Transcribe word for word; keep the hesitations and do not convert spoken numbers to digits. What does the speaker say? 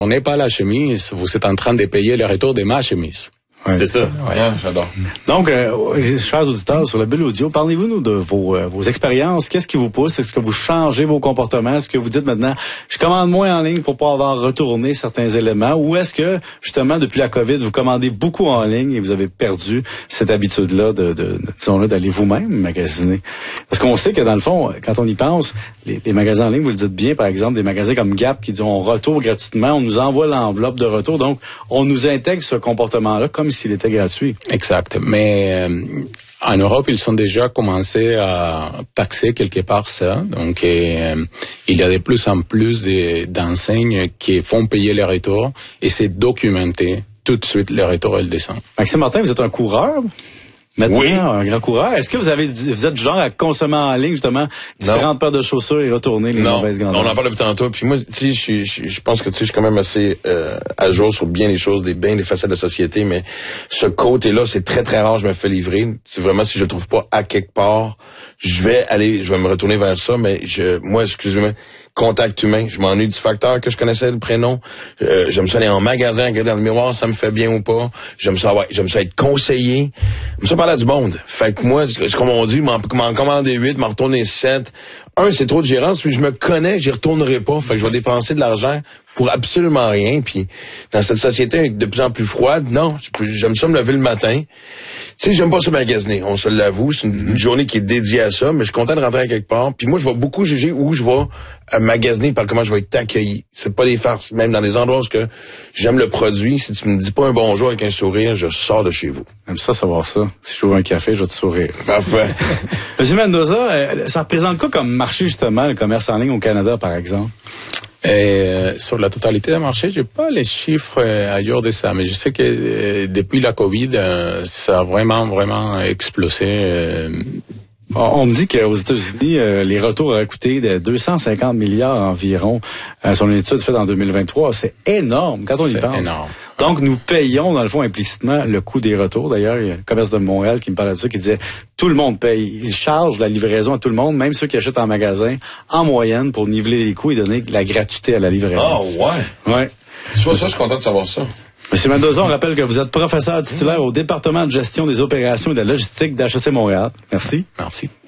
On n'est pas à la chemise, vous êtes en train de payer le retour de ma chemise. Ouais. C'est ça. Ouais. Ah, j'adore. Donc, euh, chers auditeurs, sur la bulle audio, parlez-vous nous de vos euh, vos expériences. Qu'est-ce qui vous pousse? Est-ce que vous changez vos comportements? Est-ce que vous dites maintenant, je commande moins en ligne pour pas avoir retourné certains éléments? Ou est-ce que, justement, depuis la COVID, vous commandez beaucoup en ligne et vous avez perdu cette habitude-là de, de, de disons-le, d'aller vous-même magasiner? Parce qu'on sait que, dans le fond, quand on y pense, les, les magasins en ligne, vous le dites bien, par exemple, des magasins comme Gap qui disent on retourne gratuitement, on nous envoie l'enveloppe de retour. Donc, on nous intègre ce comportement-là comme s'il était gratuit. Exact. Mais euh, en Europe, ils ont déjà commencé à taxer quelque part ça. Donc, euh, il y a de plus en plus de, d'enseignes qui font payer les retours et c'est documenté tout de suite le retour et le descend. Maxime Martin, vous êtes un coureur? Maintenant, oui. Un grand coureur. Est-ce que vous avez, vous êtes du genre à consommer en ligne, justement, différentes non. paires de chaussures et retourner les non. mauvaises grandeurs? On en parle depuis tantôt. Puis moi, tu sais, je, je, je pense que tu sais, je suis quand même assez euh, à jour sur bien les choses, des bien les facettes de la société, mais ce côté-là, c'est très, très rare, je me fais livrer. C'est vraiment, si je le trouve pas à quelque part, je vais aller, je vais me retourner vers ça, mais je, moi, excusez-moi, contact humain. Je m'ennuie du facteur que je connaissais le prénom. Euh, j'aime ça aller en magasin, regarder dans le miroir, ça me fait bien ou pas. J'aime ça, ouais, j'aime ça être conseillé. J'aime ça parler à du monde. Fait que moi, c'est comme on dit, m'en, m'en commander huit, m'en retourner sept. Un, c'est trop de gérance, puis je me connais, j'y retournerai pas. Fait que je vais dépenser de l'argent pour absolument rien. Puis dans cette société de plus en plus froide, non, j'aime ça me lever le matin. Tu sais, j'aime pas ça magasiner, on se l'avoue. C'est une, une journée qui est dédiée à ça, mais je suis content de rentrer à quelque part. Puis moi, je vais beaucoup juger où je vais euh, magasiner par comment je vais être accueilli. C'est pas des farces. Même dans des endroits où que j'aime le produit, si tu me dis pas un bonjour avec un sourire, je sors de chez vous. J'aime ça savoir ça. Si je ouvre un café, je vais te sourire. Parfait. Monsieur Mendoza, euh, ça représente quoi comme marché, justement, le commerce en ligne au Canada, par exemple? Euh, sur la totalité des marchés, j'ai pas les chiffres euh, à jour de ça, mais je sais que euh, depuis la COVID, euh, ça a vraiment, vraiment explosé. Euh, On me dit qu'aux États-Unis, euh, les retours auraient coûté de deux cent cinquante milliards environ. Euh, sur une étude faite en deux mille vingt-trois, c'est énorme quand on y pense. C'est énorme. Donc, nous payons, dans le fond, implicitement, le coût des retours. D'ailleurs, il y a le commerce de Montréal qui me parlait de ça, qui disait tout le monde paye. Ils chargent la livraison à tout le monde, même ceux qui achètent en magasin, en moyenne, pour niveler les coûts et donner de la gratuité à la livraison. Ah, ouais? Ouais. Tu vois ça, je suis content de savoir ça. Monsieur Mendoza, on rappelle que vous êtes professeur titulaire au département de gestion des opérations et de la logistique d'H E C Montréal. Merci. Merci.